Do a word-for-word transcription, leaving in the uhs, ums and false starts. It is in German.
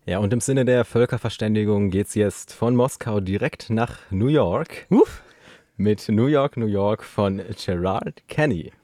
Ja, und im Sinne der Völkerverständigung geht's jetzt von Moskau direkt nach New York Uff. mit New York, New York von Gerard Kenny.